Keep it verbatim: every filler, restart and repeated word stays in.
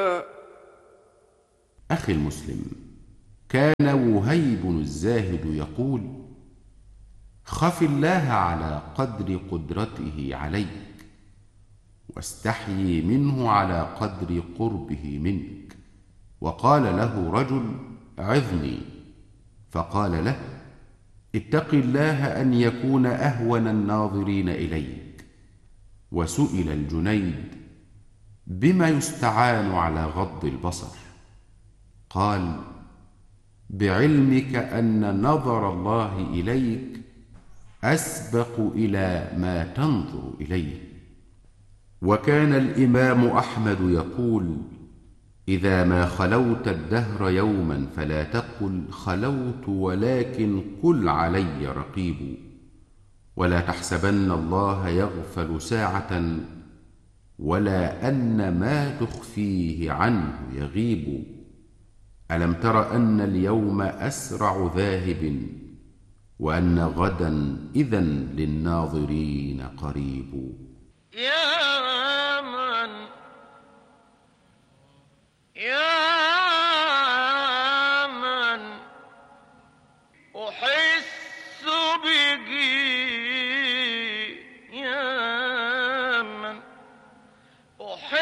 أخي المسلم، كان وهيب الزاهد يقول: خف الله على قدر قدرته عليك، واستحيي منه على قدر قربه منك. وقال له رجل: عظني. فقال له: اتق الله أن يكون أهون الناظرين إليك. وسئل الجنيد: بما يستعان على غض البصر؟ قال: بعلمك أن نظر الله إليك أسبق إلى ما تنظر إليه. وكان الإمام أحمد يقول: إذا ما خلوت الدهر يوما فلا تقل خلوت، ولكن قل علي رقيب. ولا تحسبن الله يغفل ساعة، ولا أن ما تخفيه عنه يغيب. ألم تر أن اليوم أسرع ذاهب، وأن غدا إذن للناظرين قريب. يا من يا من أحس به، يا من أحس